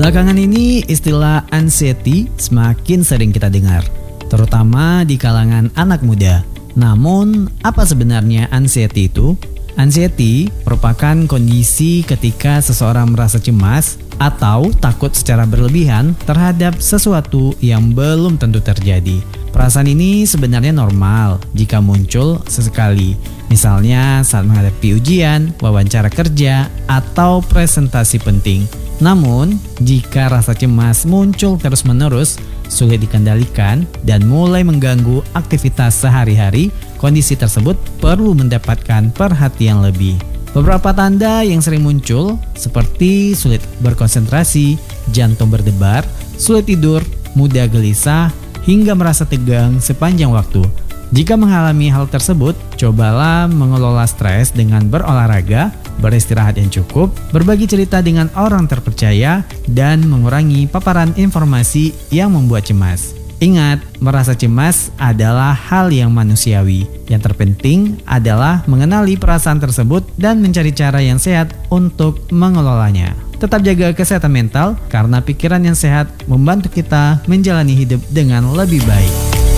Belakangan ini istilah anxiety semakin sering kita dengar, terutama di kalangan anak muda. Namun, apa sebenarnya anxiety itu? Anxiety merupakan kondisi ketika seseorang merasa cemas atau takut secara berlebihan terhadap sesuatu yang belum tentu terjadi. Perasaan ini sebenarnya normal jika muncul sesekali, misalnya saat menghadapi ujian, wawancara kerja, atau presentasi penting. Namun, jika rasa cemas muncul terus-menerus, sulit dikendalikan, dan mulai mengganggu aktivitas sehari-hari, kondisi tersebut perlu mendapatkan perhatian lebih. Beberapa tanda yang sering muncul seperti sulit berkonsentrasi, jantung berdebar, sulit tidur, mudah gelisah, hingga merasa tegang sepanjang waktu. Jika mengalami hal tersebut, cobalah mengelola stres dengan berolahraga, beristirahat yang cukup, berbagi cerita dengan orang terpercaya, dan mengurangi paparan informasi yang membuat cemas. Ingat, merasa cemas adalah hal yang manusiawi. Yang terpenting adalah mengenali perasaan tersebut dan mencari cara yang sehat untuk mengelolanya. Tetap jaga kesehatan mental, karena pikiran yang sehat membantu kita menjalani hidup dengan lebih baik.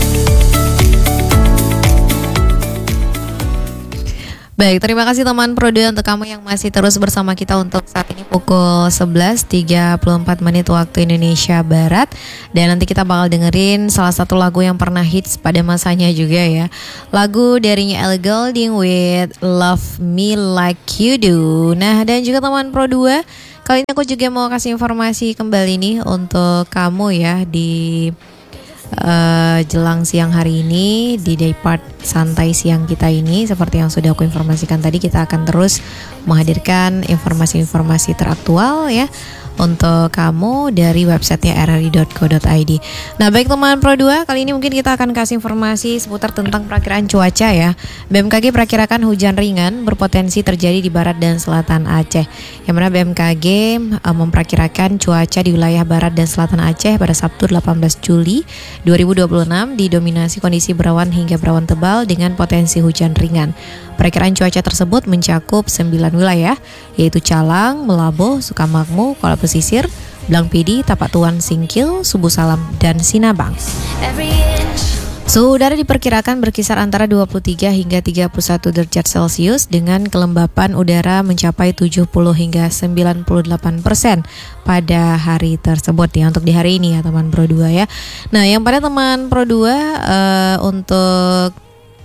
Baik, terima kasih teman Pro 2 untuk kamu yang masih terus bersama kita untuk saat ini pukul 11.34 waktu Indonesia Barat. Dan nanti kita bakal dengerin salah satu lagu yang pernah hits pada masanya juga ya. Lagu darinya Ellie Goulding with Love Me Like You Do. Nah, dan juga teman Pro 2, kali ini aku juga mau kasih informasi kembali nih untuk kamu ya di jelang siang hari ini di day part santai siang kita ini. Seperti yang sudah aku informasikan tadi, kita akan terus menghadirkan informasi-informasi teraktual ya untuk kamu dari websitenya rri.co.id. Nah, baik teman Pro 2, kali ini mungkin kita akan kasih informasi seputar tentang perakiraan cuaca ya. BMKG perakirakan hujan ringan berpotensi terjadi di barat dan selatan Aceh. Yang mana BMKG memperkirakan cuaca di wilayah barat dan selatan Aceh pada Sabtu 18 Juli 2026 didominasi kondisi berawan hingga berawan tebal dengan potensi hujan ringan. Perakiraan cuaca tersebut mencakup 9 wilayah, yaitu Calang, Melaboh, Sukamakmur, Kuala Pesisir, Blang Pidi, Tapak Tuan, Singkil, Subuh Salam, dan Sinabang. Suhu udara diperkirakan berkisar antara 23 hingga 31 derajat Celcius dengan kelembapan udara mencapai 70 hingga 98% pada hari tersebut ya, untuk di hari ini ya teman Pro 2 ya. Nah, yang pada teman Pro 2 untuk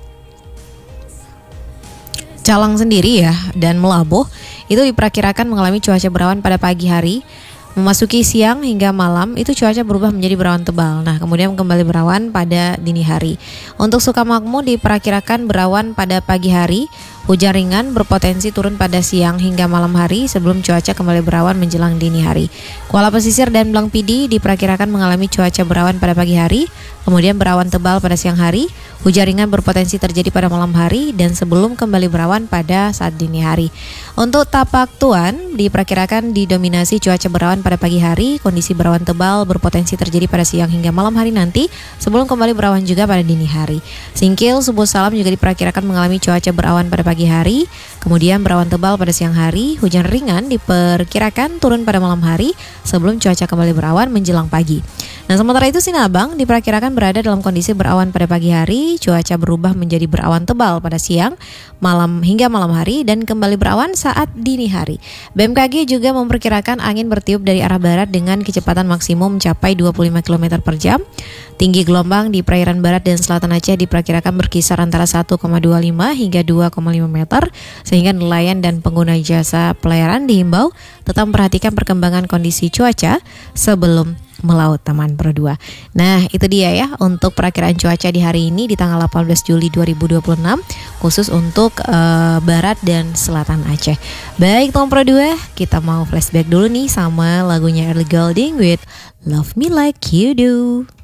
Calang sendiri ya dan Melaboh itu diperkirakan mengalami cuaca berawan pada pagi hari. Memasuki siang hingga malam itu cuaca berubah menjadi berawan tebal. Nah, kemudian kembali berawan pada dini hari. Untuk Sukamakmur diperkirakan berawan pada pagi hari. Hujan ringan berpotensi turun pada siang hingga malam hari sebelum cuaca kembali berawan menjelang dini hari. Kuala Pesisir dan Blang Pidi diperkirakan mengalami cuaca berawan pada pagi hari, kemudian berawan tebal pada siang hari. Hujan ringan berpotensi terjadi pada malam hari dan sebelum kembali berawan pada saat dini hari. Untuk Tapak Tuan diperkirakan didominasi cuaca berawan pada pagi hari, kondisi berawan tebal berpotensi terjadi pada siang hingga malam hari nanti sebelum kembali berawan juga pada dini hari. Singkil, Subuh Salam juga diperkirakan mengalami cuaca berawan pada pagi hari, kemudian berawan tebal pada siang hari. Hujan ringan diperkirakan turun pada malam hari sebelum cuaca kembali berawan menjelang pagi. Nah, sementara itu Sinabang diperkirakan berada dalam kondisi berawan pada pagi hari, cuaca berubah menjadi berawan tebal pada siang, malam hingga malam hari dan kembali berawan saat dini hari. BMKG juga memperkirakan angin bertiup dari arah barat dengan kecepatan maksimum mencapai 25 km per jam. Tinggi gelombang di perairan barat dan selatan Aceh diperkirakan berkisar antara 1,25 hingga 2,5 meter, sehingga nelayan dan pengguna jasa pelayaran dihimbau tetap memperhatikan perkembangan kondisi cuaca sebelum melaut teman Pro 2. Nah, itu dia ya untuk perakiraan cuaca di hari ini di tanggal 18 Juli 2026 khusus untuk barat dan selatan Aceh. Baik teman Pro 2, kita mau flashback dulu nih sama lagunya Ellie Goulding with Love Me Like You Do.